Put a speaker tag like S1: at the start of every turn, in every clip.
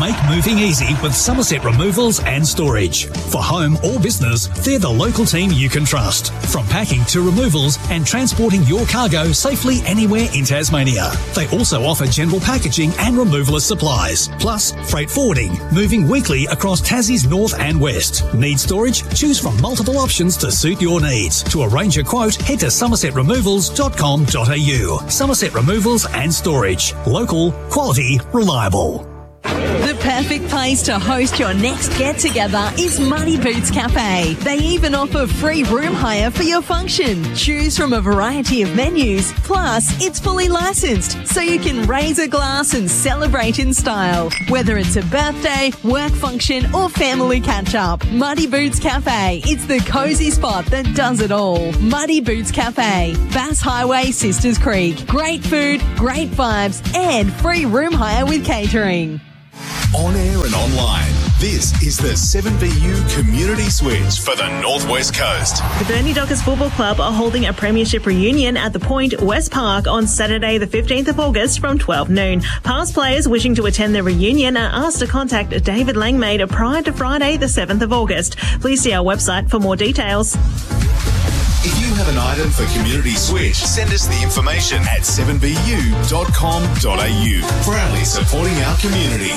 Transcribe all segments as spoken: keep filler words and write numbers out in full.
S1: Make moving easy with Somerset Removals and Storage. For home or business, they're the local team you can trust. From packing to removals and transporting your cargo safely anywhere in Tasmania. They also offer general packaging and removalist supplies, plus freight forwarding, moving weekly across Tassie's north and west. Need storage? Choose from multiple options to suit your needs. To arrange a quote, head to somerset removals dot com dot a u. Somerset Removals and Storage. Local, quality, reliable.
S2: The perfect place to host your next get-together is Muddy Boots Cafe. They even offer free room hire for your function. Choose from a variety of menus. Plus, it's fully licensed, so you can raise a glass and celebrate in style. Whether it's a birthday, work function, or family catch-up, Muddy Boots Cafe. It's the cosy spot that does it all. Muddy Boots Cafe, Bass Highway, Sisters Creek. Great food, great vibes, and free room hire with catering.
S3: On air and online, this is the seven B U Community Switch for the Northwest Coast.
S4: The Burnie Dockers Football Club are holding a premiership reunion at the Point West Park on Saturday the fifteenth of August from twelve noon. Past players wishing to attend the reunion are asked to contact David Langmaid prior to Friday the seventh of August. Please see our website for more details.
S3: If you have an item for Community Switch, send us the information at seven b u dot com dot a u. Proudly supporting our community.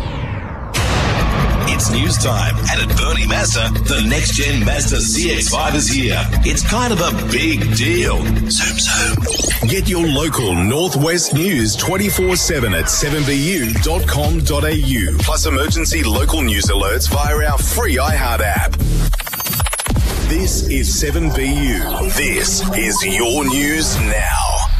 S3: It's news time, and at Burnie Mazda, the next-gen Mazda C X five is here. It's kind of a big deal. Zoom, zoom. Get your local Northwest news twenty-four seven at seven b u dot com dot a u, plus emergency local news alerts via our free iHeart app. This is seven B U. This is your news now.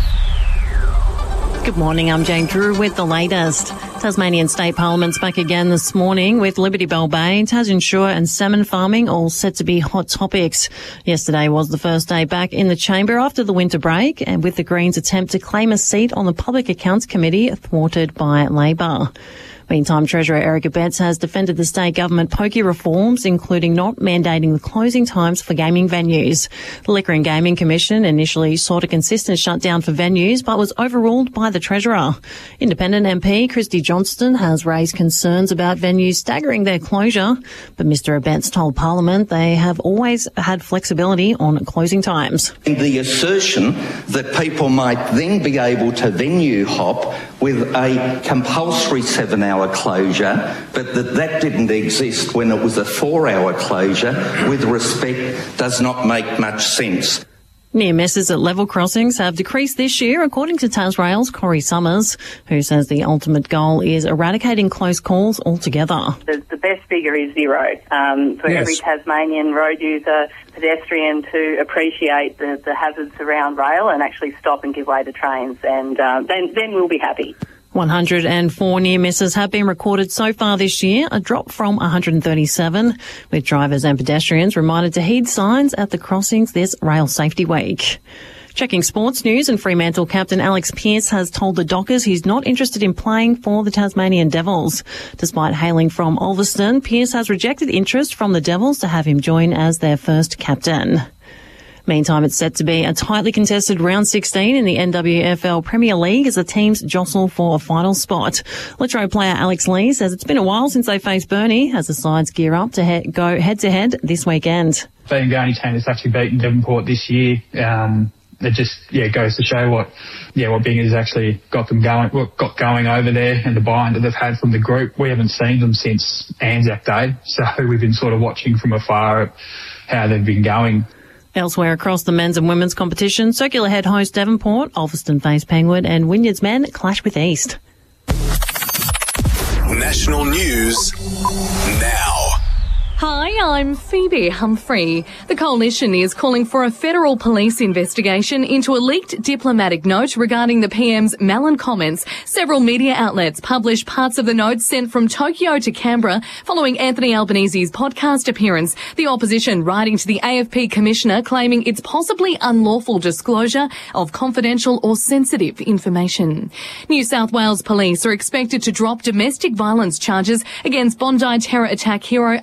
S5: Good morning, I'm Jane Drew with the latest. Tasmanian State Parliament's back again this morning with Liberty Bell Bay, Tasensure and salmon farming all set to be hot topics. Yesterday was the first day back in the chamber after the winter break, and with the Greens' attempt to claim a seat on the Public Accounts Committee thwarted by Labor. Meantime, Treasurer Eric Abetz has defended the state government pokey reforms, including not mandating the closing times for gaming venues. The Liquor and Gaming Commission initially sought a consistent shutdown for venues, but was overruled by the Treasurer. Independent M P Christy Johnston has raised concerns about venues staggering their closure, but Mr Abetz told Parliament they have always had flexibility on closing times.
S6: The assertion that people might then be able to venue hop with a compulsory seven-hour closure, but that that didn't exist when it was a four-hour closure, with respect, does not make much sense.
S5: Near misses at level crossings have decreased this year, according to Tasrail's Corey Summers, who says the ultimate goal is eradicating close calls altogether.
S7: The, the best figure is zero. Um, for yes. every Tasmanian road user, pedestrian to appreciate the, the hazards around rail and actually stop and give way to trains, and um, then, then we'll be happy.
S5: one hundred four near misses have been recorded so far this year, a drop from one hundred thirty-seven, with drivers and pedestrians reminded to heed signs at the crossings this Rail Safety Week. Checking sports news, and Fremantle captain Alex Pearce has told the Dockers he's not interested in playing for the Tasmanian Devils. Despite hailing from Ulverston, Pearce has rejected interest from the Devils to have him join as their first captain. Meantime, it's set to be a tightly contested round sixteen in the N W F L Premier League as the teams jostle for a final spot. Latrobe player Alex Lee says it's been a while since they faced Burnie as the sides gear up to he- go head-to-head this weekend.
S8: Being the only team that's actually beaten Devonport this year, um, it just yeah goes to show what yeah what Bing has actually got them going, what got going over there, and the buy-in that they've had from the group. We haven't seen them since Anzac Day, so we've been sort of watching from afar at how they've been going.
S5: Elsewhere across the men's and women's competition, Circular Head host Devonport, Ulverston face Penguin, and Wynyard's men clash with East.
S3: National news now.
S9: Hi, I'm Phoebe Humphrey. The Coalition is calling for a federal police investigation into a leaked diplomatic note regarding the P M's Malin comments. Several media outlets published parts of the note sent from Tokyo to Canberra following Anthony Albanese's podcast appearance. The opposition writing to the A F P Commissioner claiming it's possibly unlawful disclosure of confidential or sensitive information. New South Wales police are expected to drop domestic violence charges against Bondi terror attack hero Ahmed Al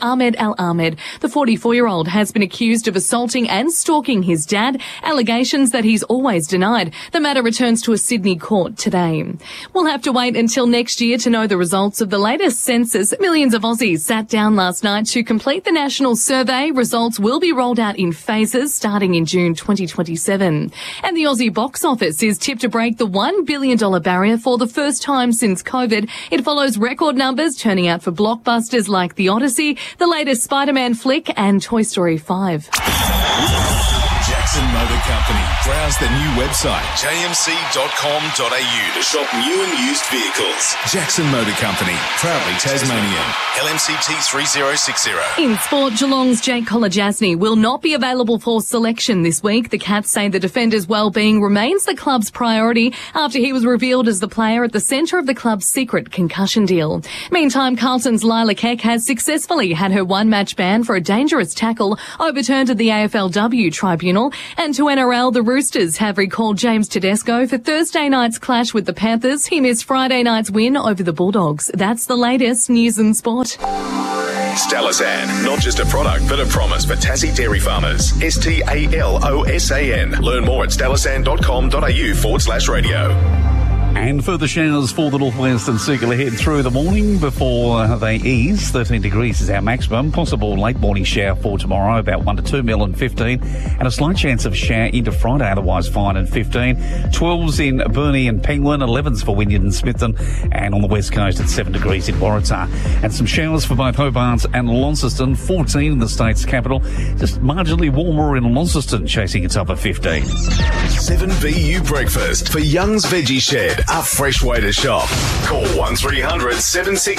S9: Ismail Ahmed. The forty-four-year-old has been accused of assaulting and stalking his dad, allegations that he's always denied. The matter returns to a Sydney court today. We'll have to wait until next year to know the results of the latest census. Millions of Aussies sat down last night to complete the national survey. Results will be rolled out in phases starting in June twenty twenty-seven. And the Aussie box office is tipped to break the one billion dollars barrier for the first time since COVID. It follows record numbers turning out for blockbusters like The Odyssey, the latest Spider-Man flick and Toy Story five.
S3: Jackson Motor Company. Browse the new website, j m c dot com dot a u, to shop new and used vehicles. Jackson Motor Company, proudly Tasmanian. L M C T three zero six zero.
S9: In sport, Geelong's Jake Kolodjasny will not be available for selection this week. The Cats say the defender's well-being remains the club's priority after he was revealed as the player at the centre of the club's secret concussion deal. Meantime, Carlton's Lila Keck has successfully had her one-match ban for a dangerous tackle overturned at the A F L W tribunal. And to N R L, the Roosters have recalled James Tedesco for Thursday night's clash with the Panthers. He missed Friday night's win over the Bulldogs. That's the latest news and sport.
S3: Stalosan, not just a product, but a promise for Tassie dairy farmers. S T A L O S A N. Learn more at stalosan.com.au forward slash radio.
S10: And further showers for the northwest and circular ahead through the morning before they ease. thirteen degrees is our maximum. Possible late morning shower for tomorrow, about one to two mil and fifteen. And a slight chance of shower into Friday, otherwise fine and fifteen. twelves in Burnie and Penguin, elevens for Wynyard and Smithton. And on the west coast at seven degrees in Waratah. And some showers for both Hobart and Launceston, fourteen in the state's capital. Just marginally warmer in Launceston, chasing its upper fifteen.
S3: seven B U Breakfast for Young's Veggie Shed. A fresh way to shop. Call one three hundred seven six